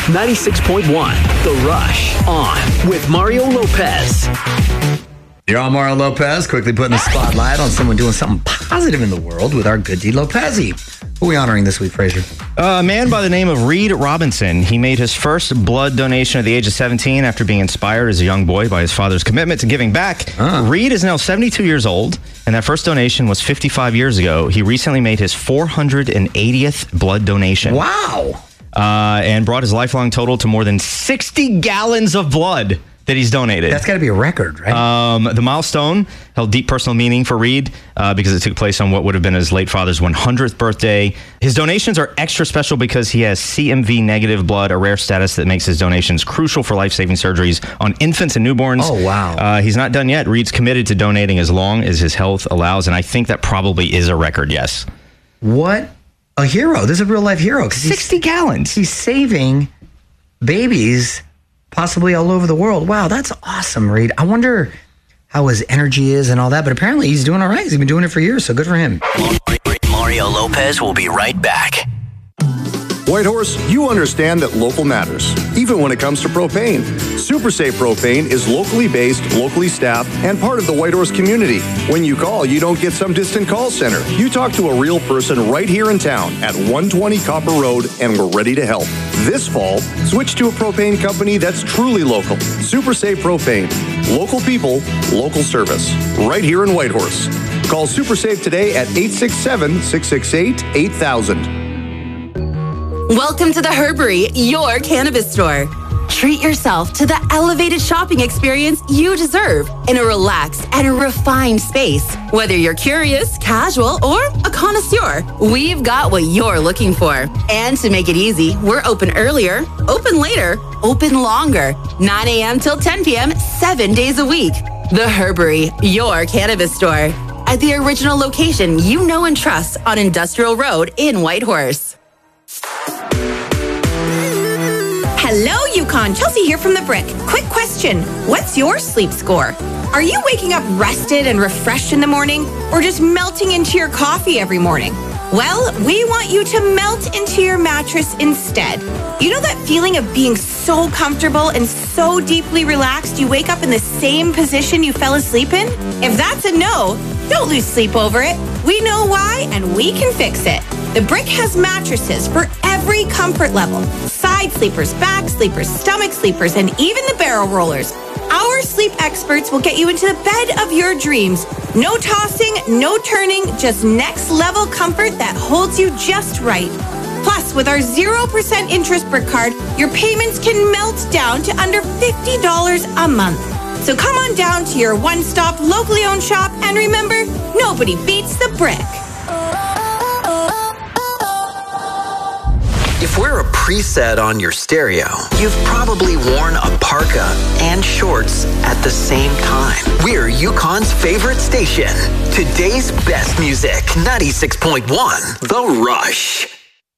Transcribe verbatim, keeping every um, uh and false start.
ninety-six point one, The Rush, on with Mario Lopez. You're on Mario Lopez, quickly putting the spotlight on someone doing something positive in the world with our good deed Lopezi. Who are we honoring this week, Fraser? A man by the name of Reed Robinson. He made his first blood donation at the age of seventeen after being inspired as a young boy by his father's commitment to giving back. Uh. Reed is now seventy-two years old, and that first donation was fifty-five years ago. He recently made his four hundred eightieth blood donation. Wow. Uh, and brought his lifelong total to more than sixty gallons of blood that he's donated. That's got to be a record, right? Um, the milestone held deep personal meaning for Reed uh, because it took place on what would have been his late father's one hundredth birthday. His donations are extra special because he has C M V negative blood, a rare status that makes his donations crucial for life-saving surgeries on infants and newborns. Oh, wow. Uh, he's not done yet. Reed's committed to donating as long as his health allows, and I think that probably is a record, yes. What a hero. This is a real-life hero. sixty he's, gallons. He's saving babies possibly all over the world. Wow, that's awesome, Reed. I wonder how his energy is and all that, but apparently he's doing all right. He's been doing it for years, so good for him. Mario Lopez will be right back. Whitehorse, you understand that local matters, even when it comes to propane. SuperSafe Propane is locally based, locally staffed, and part of the Whitehorse community. When you call, you don't get some distant call center. You talk to a real person right here in town at one twenty Copper Road, and we're ready to help. This fall, switch to a propane company that's truly local. SuperSafe Propane. Local people, local service. Right here in Whitehorse. Call SuperSafe today at eight six seven, six six eight, eight thousand. Welcome to the Herbery, your cannabis store. Treat yourself to the elevated shopping experience you deserve in a relaxed and refined space. Whether you're curious, casual, or a connoisseur, we've got what you're looking for. And to make it easy, we're open earlier, open later, open longer, nine a.m. till ten p.m., seven days a week. The Herbery, your cannabis store. At the original location you know and trust on Industrial Road in Whitehorse. Hello, Yukon. Chelsea here from The Brick. Quick question. What's your sleep score? Are you waking up rested and refreshed in the morning, or just melting into your coffee every morning? Well, we want you to melt into your mattress instead. You know that feeling of being so comfortable and so deeply relaxed you wake up in the same position you fell asleep in? If that's a no, don't lose sleep over it. We know why, and we can fix it. The Brick has mattresses for every comfort level. Side sleepers, back sleepers, stomach sleepers, and even the barrel rollers. Our sleep experts will get you into the bed of your dreams. No tossing, no turning, just next level comfort that holds you just right. Plus, with our zero percent interest Brick card, your payments can melt down to under fifty dollars a month. So come on down to your one-stop locally owned shop, and remember, nobody beats the Brick. If we're a preset on your stereo, you've probably worn a parka and shorts at the same time. We're Yukon's favorite station. Today's best music, ninety-six point one, The Rush.